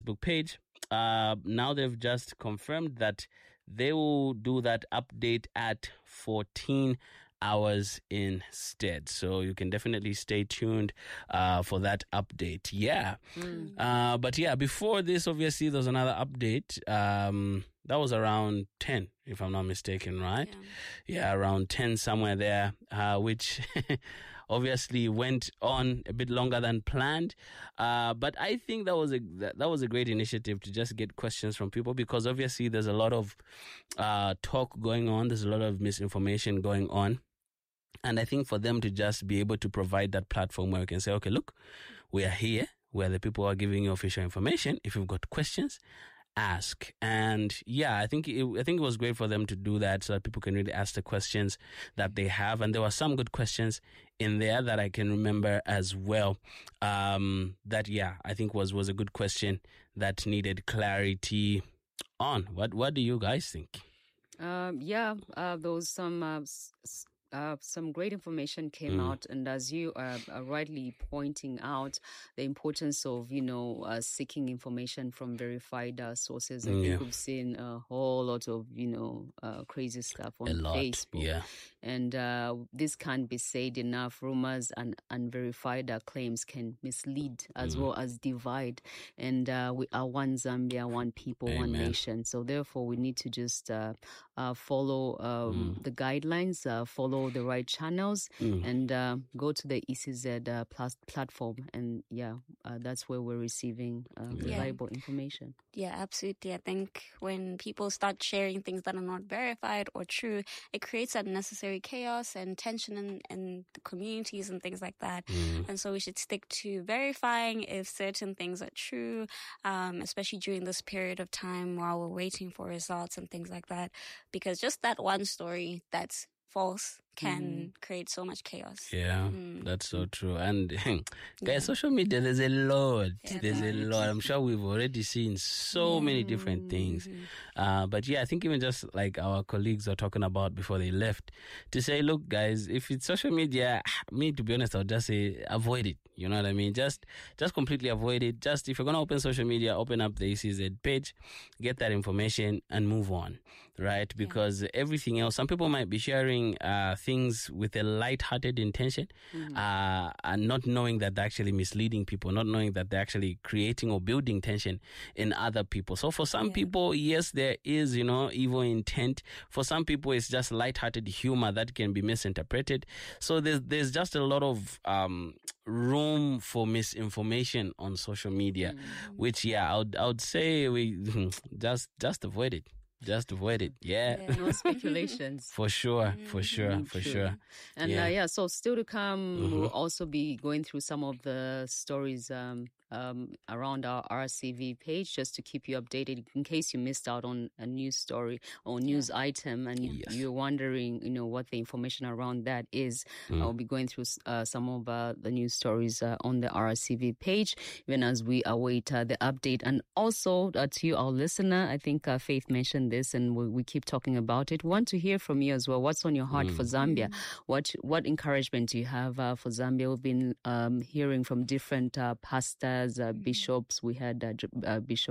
Facebook page. Now they've just confirmed that they will do that update at 14 hours instead. So you can definitely stay tuned for that update. Yeah. But yeah, before this, obviously, there's another update. That was around 10, if I'm not mistaken, right? Yeah, around 10, somewhere there, which obviously went on a bit longer than planned. But I think that was a great initiative to just get questions from people, because obviously there's a lot of talk going on. There's a lot of misinformation going on. And I think for them to just be able to provide that platform where we can say, okay, look, we are here, where the people are giving you official information. If you've got questions, ask. And yeah, I think it was great for them to do that, so that people can really ask the questions that they have. And there were some good questions in there that I can remember as well. That I think was a good question that needed clarity on. What do you guys think? There was some great information came out, and as you are rightly pointing out, the importance of seeking information from verified sources. I think we've seen a whole lot of crazy stuff on Facebook, and this can't be said enough. Rumors and unverified claims can mislead as well as divide, and we are one Zambia, one people, one nation. So therefore, we need to just follow the guidelines, follow the right channels, and go to the ECZ platform, and that's where we're receiving reliable information. Yeah, absolutely. I think when people start sharing things that are not verified or true, it creates unnecessary chaos and tension in the communities and things like that. And so we should stick to verifying if certain things are true, especially during this period of time while we're waiting for results and things like that, because just that one story that's false can create so much chaos. Yeah, that's so true. And guys, social media, there's a lot. There's a lot. I'm sure we've already seen so many different things. But I think even just like our colleagues are talking about before they left, to say, look, guys, if it's social media, me, to be honest, I'll just say avoid it. You know what I mean? Just completely avoid it. Just if you're going to open social media, open up the ECZ page, get that information and move on, right? Because everything else, some people might be sharing things with a light-hearted intention, and not knowing that they're actually misleading people, not knowing that they're actually creating or building tension in other people. So for some people, yes, there is, evil intent. For some people, it's just light-hearted humor that can be misinterpreted. So there's just a lot of room for misinformation on social media, which I would say we just avoid it. Just avoid it. No speculations. For sure. And so still to come, we'll also be going through some of the stories around our RCV page, just to keep you updated in case you missed out on a news story or news item and you're wondering, what the information around that is. I'll be going through some of the news stories on the RCV page, even as we await the update. And also to you, our listener, I think Faith mentioned this, and we keep talking about it. We want to hear from you as well. What's on your heart for Zambia? What encouragement do you have for Zambia? We've been hearing from different pastors, bishops. We had Bishop